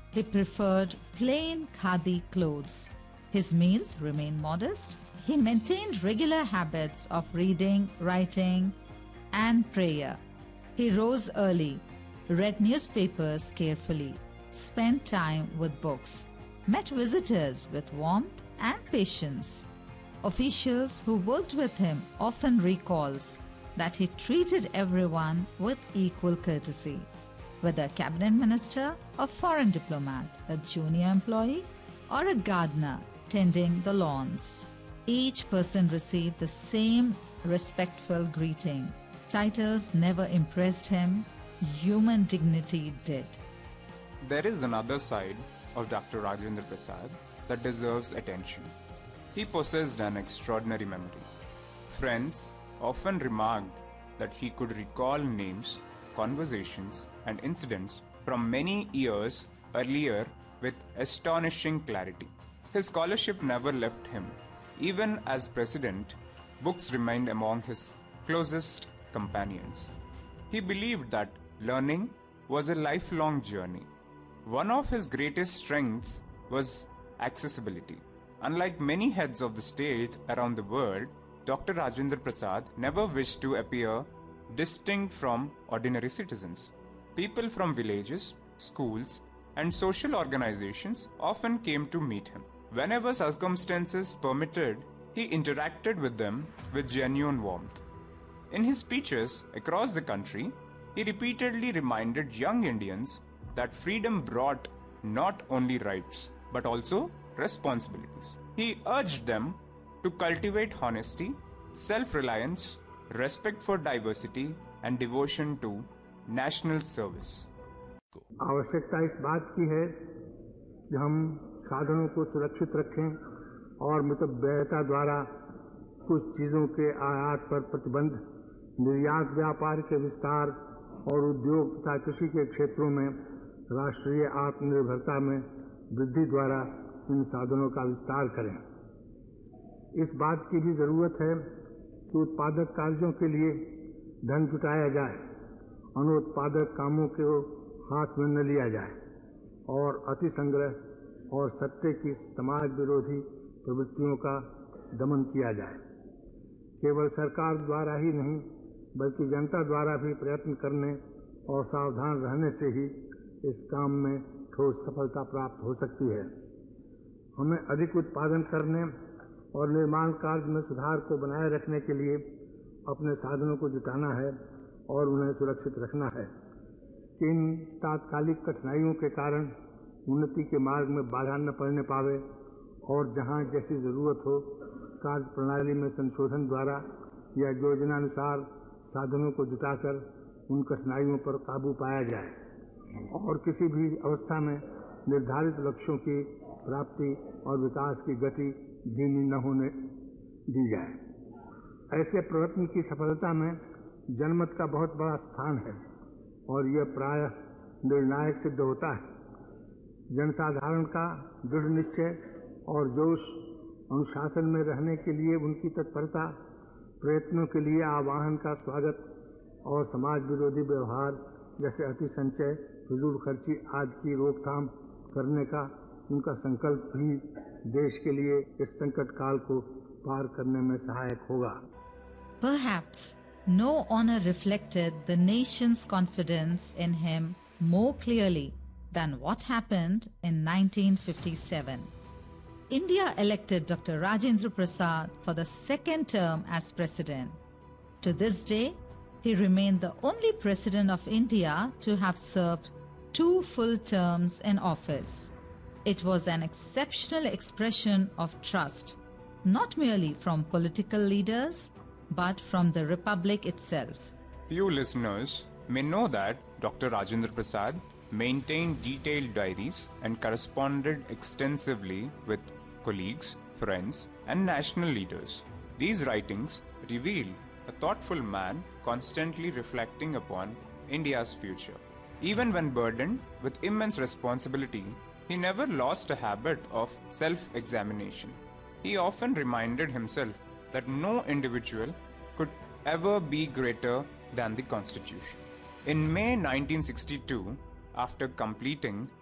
He preferred plain khadi clothes. His means remained modest. He maintained regular habits of reading, writing, and prayer. He rose early, read newspapers carefully, spent time with books, met visitors with warmth and patience. Officials who worked with him often recalls that he treated everyone with equal courtesy, whether a cabinet minister, a foreign diplomat, a junior employee, or a gardener tending the lawns. Each person received the same respectful greeting. Titles never impressed him. Human dignity did. There is another side of Dr. Rajendra Prasad that deserves attention. He possessed an extraordinary memory. Friends often remarked that he could recall names, conversations, and incidents from many years earlier with astonishing clarity. His scholarship never left him. Even as president, books remained among his closest companions. He believed that learning was a lifelong journey. One of his greatest strengths was accessibility. Unlike many heads of the state around the world, Dr. Rajendra Prasad never wished to appear distinct from ordinary citizens. People from villages, schools, and social organizations often came to meet him. Whenever circumstances permitted, he interacted with them with genuine warmth. In his speeches across the country, he repeatedly reminded young Indians that freedom brought not only rights, but also responsibilities. He urged them to cultivate honesty, self-reliance, respect for diversity, and devotion to national service. आवश्यकता इस बात की है कि हम साधनों को सुरक्षित रखें और मितव्ययता द्वारा कुछ चीज़ों के आयात पर प्रतिबंध, निर्यात व्यापार के विस्तार और उद्योग तथा कृषि के क्षेत्रों में राष्ट्रीय आत्मनिर्भरता में वृद्धि द्वारा इन साधनों का विस्तार करें। इस बात की भी ज़रूरत है कि उत्पादक कार्यों के लिए धन जुटाया जाए, अनुत्पादक कामों को हाथ में न लिया जाए और अति संग्रह और सत्य की समाज विरोधी प्रवृत्तियों का दमन किया जाए। केवल सरकार द्वारा ही नहीं बल्कि जनता द्वारा भी प्रयत्न करने और सावधान रहने से ही इस काम में ठोस सफलता प्राप्त हो सकती है। हमें अधिक उत्पादन करने और निर्माण कार्य में सुधार को बनाए रखने के लिए अपने साधनों को जुटाना है और उन्हें सुरक्षित रखना है। इन तात्कालिक कठिनाइयों के कारण उन्नति के मार्ग में बाधा न पड़ने पावे और जहां जैसी ज़रूरत हो कार्य प्रणाली में संशोधन द्वारा या योजनानुसार साधनों को जुटाकर उन कठिनाइयों पर काबू पाया जाए और किसी भी अवस्था में निर्धारित लक्ष्यों की प्राप्ति और विकास की गति धीमी न होने दी जाए। ऐसे प्रयत्न की सफलता में जनमत का बहुत बड़ा स्थान है और यह प्रायः निर्णायक सिद्ध होता है। जनसाधारण का दृढ़ निश्चय और जोश, अनुशासन में रहने के लिए उनकी तत्परता, प्रयत्नों के लिए आह्वान का स्वागत और समाज विरोधी व्यवहार जैसे अति संचय, फिजूल खर्ची आदि की रोकथाम करने का उनका संकल्प भी देश के लिए इस संकट काल को पार करने में सहायक होगा। Perhaps no honor reflected the nation's confidence in him more clearly than what happened in 1957. India elected Dr. Rajendra Prasad for the second term as president. To this day, he remained the only president of India to have served 2 full terms in office. It was an exceptional expression of trust, not merely from political leaders, but from the Republic itself. Few listeners may know that Dr. Rajendra Prasad maintained detailed diaries and corresponded extensively with colleagues, friends, and national leaders. These writings reveal a thoughtful man constantly reflecting upon India's future. Even when burdened with immense responsibility, he never lost a habit of self-examination. He often reminded himself that no individual could ever be greater than the Constitution. In May 1962, after completing